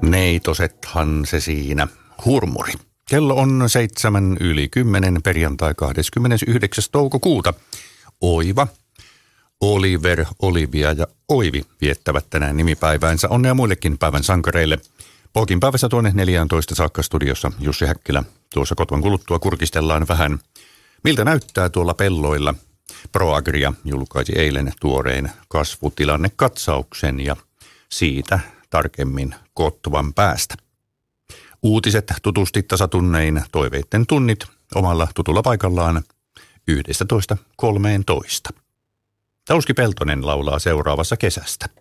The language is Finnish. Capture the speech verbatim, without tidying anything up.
Neitosethan se siinä hurmuri. Kello on seitsemän yli kymmenen, perjantai kahdeskymmenesyhdeksäs toukokuuta. Oiva, Oliver, Olivia ja Oivi viettävät tänään nimipäiväänsä. Onnea muillekin päivän sankareille. Pokin päivässä tuonne neljätoista saakka studiossa Jussi Häkkilä. Tuossa kotvan kuluttua kurkistellaan vähän, miltä näyttää tuolla pelloilla. ProAgria julkaisi eilen tuoreen kasvutilannekatsauksen ja siitä tarkemmin Kotvan päästä. Uutiset tutusti tasatunnein, toiveitten tunnit omalla tutulla paikallaan yksitoista kolmetoista. Tauski Peltonen laulaa seuraavassa kesästä.